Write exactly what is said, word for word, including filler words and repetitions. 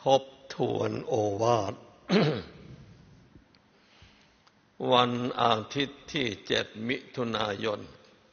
บทวนโอวาท วันอาทิตย์ที่เจ็ดมิถุนายน